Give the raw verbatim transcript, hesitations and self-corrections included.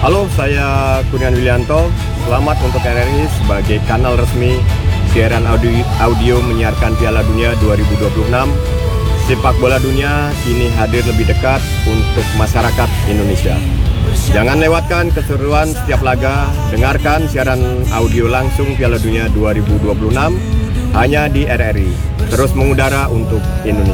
Halo, saya Kurniawan Willianto. Selamat untuk R R I sebagai kanal resmi siaran audio, audio menyiarkan Piala Dunia dua ribu dua puluh enam. Sepak bola dunia kini hadir lebih dekat untuk masyarakat Indonesia. Jangan lewatkan keseruan setiap laga. Dengarkan siaran audio langsung Piala Dunia dua ribu dua puluh enam hanya di R R I. Terus mengudara untuk Indonesia.